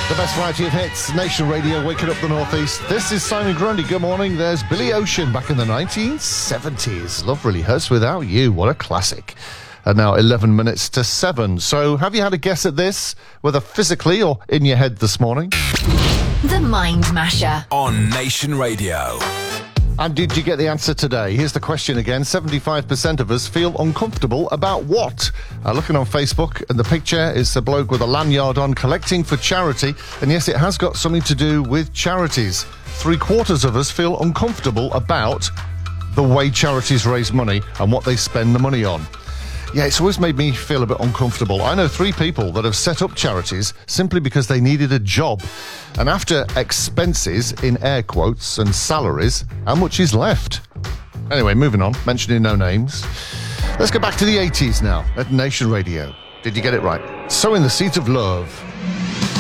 The best variety of hits, Nation Radio, waking up the Northeast. This is Simon Grundy. Good morning. There's Billy Ocean back in the 1970s. Love Really Hurts Without You. What a classic. And now 11 minutes to 7. So have you had a guess at this, whether physically or in your head this morning? The Mind Masher on Nation Radio. And did you get the answer today? Here's the question again. 75% of us feel uncomfortable about what? Looking on Facebook, and the picture is a bloke with a lanyard on collecting for charity. And yes, it has got something to do with charities. 3/4 of us feel uncomfortable about the way charities raise money and what they spend the money on. Yeah, it's always made me feel a bit uncomfortable. I know 3 people that have set up charities simply because they needed a job. And after expenses, in air quotes, and salaries, how much is left? Anyway, moving on, mentioning no names. Let's go back to the 80s now at Nation Radio. Did you get it right? Sowing the Seeds of Love.